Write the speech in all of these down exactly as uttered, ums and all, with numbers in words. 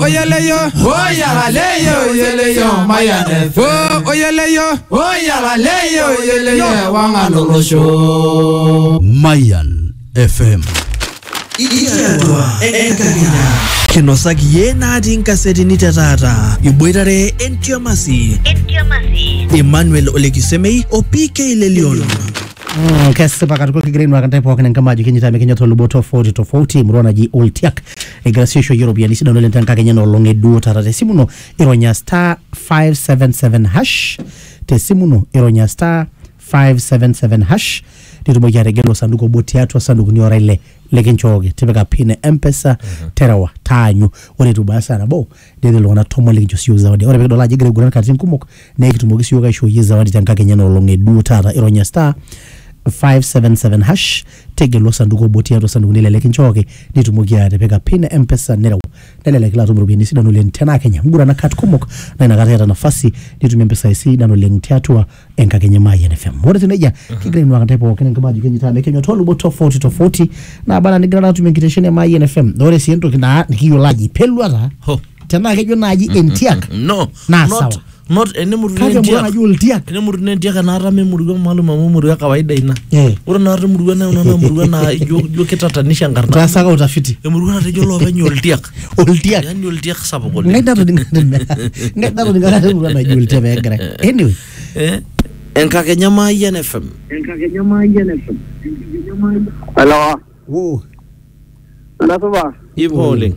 oyeleyo oyaleyo oyeleyo mayane oh oyeleyo oyaleyo oyeleyo wanganolosho Mayan F M Ikiatwa enkakenya kinosaki ye naati nkasetini tetata iboitare entiomasi entiomasi Emmanuel Olekisemei o P K Lelion Mm, kesipa katika kigirinu wakantepo wakene nkamaji kinyitame kenyoto lubo tofauti tofauti mruwana ji ultiak igrasisho European isi donole ntanka kenyano longe duo tarate simuno ironya star five seven seven hash te simuno ironya star five seven seven hash nitumo ya regelo sanduko boti atu sanduko ni oraile lekinchoge tibeka pine mpesa mm-hmm. terawa tanyu wale tubasa na bo dede lona tomo lekincho siyo zawadi ora peke dola jigire gurana katini kumok na hiki tumogisi yoga isho ye zawadi tanka kenyano longe duo tara ironya star five seven seven hash tege lo sanduko boti atu sanduko nile lekinchoge nitumogia tibeka pine mpesa nerawa nele kila tumuru bini sida nule ntena Kenya gurana kat kumok na inakata yata nafasi nitumia mpesa isi na nule ntiatua enka Kenya Mayan F M wale tuneja kigire nwa kantepo wakene nkamaji kenyitame kenyo tolu bo tofauti tofauti na bana nigrana tumengiteshene Mayan F M dore siento kina nikiyo laji pelwara ho tena kejo naji entiak no na not sawa not ene murune kaje ntiak mbona juu entiak ene murune ntiak na arame muruga maluma muruga kawaida ina eh ura na arame muruga na unaona muruga na yo yo ketatanisha ngarna tasaka utafiti e muruga na tejo lobe nyoltiak oltiak yani oltiak saboko ngai daro dinga ngai daro dinga na muruga na juu oltiak begre anyway eh enka Kenya Mayan F M enka Kenya Mayan F M hello wo nasuba iboling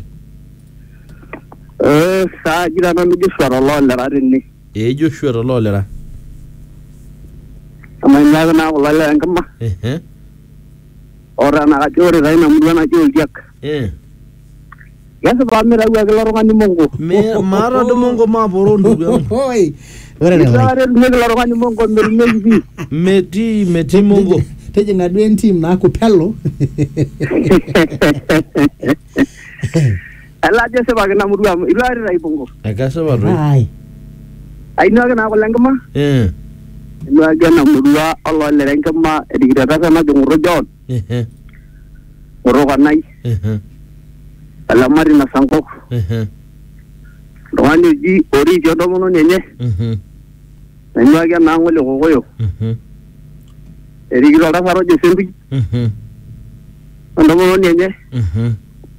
eh sa jira na nuju swara lo la rinni e Joshua lolera amanya na wala ngama eh eh ora na kajore raina muruga na juu jak eh yasa ba mera wa gelo ngani mongo me mara do mongo ma boro ndugu oi ora na Ore ne gelo ngani mongo mer meji meti meti mongo teje ngadwe team na kupelo ala je se ba na muruga ilari rai bongo akasa baro ai aino ga na wala ngama eh no ga na muruga Allah le ngama digida ta na jungro jon eh eh ro ga nai eh eh ala mari na sanko eh eh Rwani ji ori jodo mono nyenye mhm aino ga na ngole go goyo mhm erigiro ra faro je sembi mhm ando mono nyenye mhm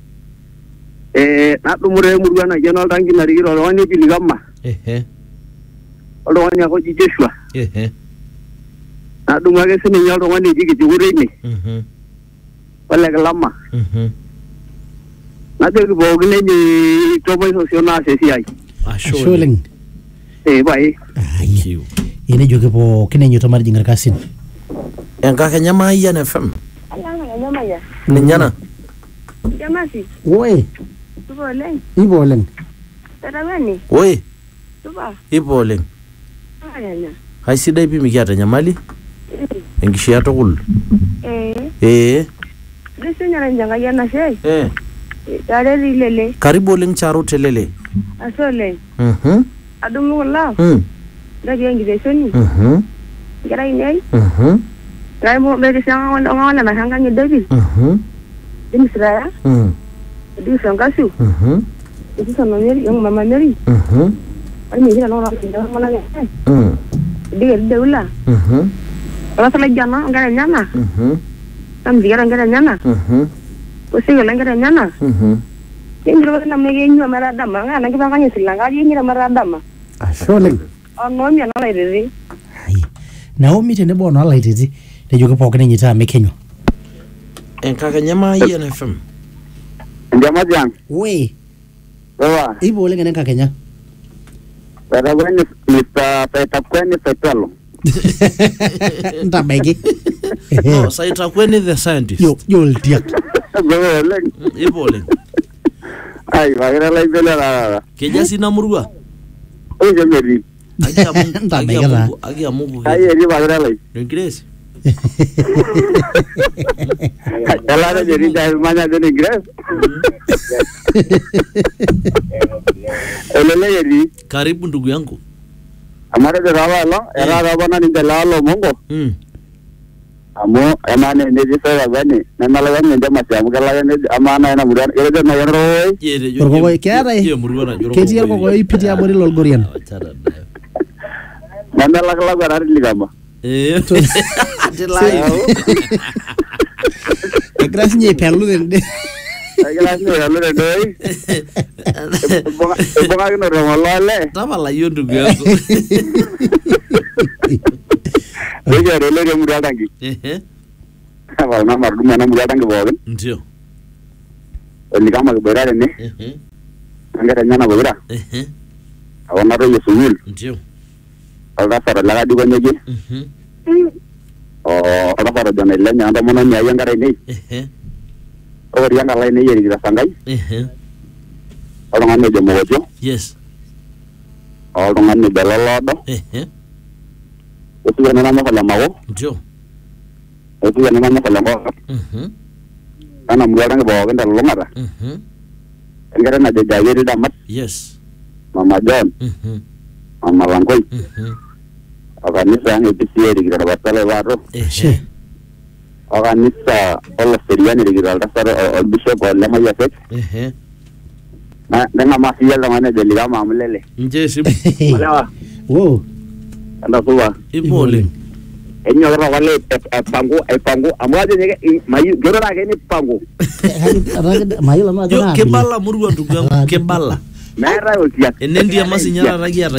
eh na dumure muruga na jenol dangi na rigiro rwani bi ligama eh eh rwani ko ji Joshua eh eh na dumage sene nyal rwani ji ki jure ni mhm wala galama mhm na de bo gne ni to boy sosiona se si ai asholing eh bai ai ine joge po kine nyoto mar jingar kasin enka Kenya Mayan F M Alanga nyama ya. ninyana Jamasi. woi Tuboleng. iboleng Tarawani. oi Tuba. iboleng Ayanya. haisidai pimi kiata nyamali enkishia tukul Eh. eh Disi nyana njanga yana shei. eh Tare lilele. karibu oleng charo telele Asole. mhm Adumu la. mhm Dagi yangi desoni. mhm Gara ini. mhm Rai mo beri sanga wana wana na hanga ni David. mhm Dimisraya. mhm Di sangasu. mhm Itu sama Mary yang mama Mary. mhm Ani mira no orang tindak mana ya. mhm Dia deula. mhm Kalau salah jana ngara nyana. mhm Tam dia ngara nyana. mhm Usi ngara nyana. mhm Ini berapa nama genyu maradama ngana kita kanya silanga dia ngira maradama. asholing Ono mi ana lairere. ai Naomi tene bono ala ititi te joge po kine nyita me kenyo enka Kenya Mayan F M Njama jang we wa iboleng ene ka Kenya para bueno Mister Peta Kweni Petalo ntabege no saita kweni the scientist yo yo oltiak goleng iboleng ai va era la idea la keja sina murua o je meri agia mungu Ntabege agia la. mungu agia mungu ai eri va era la inglés ala de eri da manya de inglés ele le eri karibu ndugu yangu amara de rawa lo era rawa na ni de la lo mongo mm Amu emane neji sawa bani namalaga nende masiamu kalaga nende amana ena mudan ele na yoro Yere Orkokoyo keeta Ye murua na joro. ketii orkokoyo ipiti abori lolgorian. namalaga laga rari ligamba Eh. Atilayo. Egira sinye aipelu tende. Agira sinye aipelu tende. Ebonga kino remolole. Tapala yo ndugu yako. Wewe role re muda tangi. Eh. Aba na mardu mana muda tangi bogen. Ndio. Ligamba kibera ne. Eh. Angara nyana bogera. Eh. Awona ro yesul. Ndio. Alda sara laga digo neje. Mhm. Oh, ora sara jana ile nyanda mona nya yangara ne. Eh. Ori yangara ne yeri gira sangai. Eh. Ora ngane de mojo. Yes. Ora ngane de lolodo. Eh. Itu yana nama kala mawo. Ndio. Itu yana nama kala mawo. Mhm. Ana muda ngi bogen dal longara. Mhm. Engara na de jayeri damat. Yes. Mama John. Mhm. Mama Langkoi. Mhm. Organisa ngi pisieri gira batale waro. Eh. Organisa olla seriani gira dasar ol bishop olla mayasek. Eh. Na dengan masih ya ngane de liga mamlele. Nje sim. Malawa. Wow. Anda suwa. Ibole. Enyo ora wale pangu e pangu amwaje nyege mayu gero ra geni pangu. Mayu lama Yo kebala murua ndugu yangu kebala. Mera ultia. Enendia masinyara ragia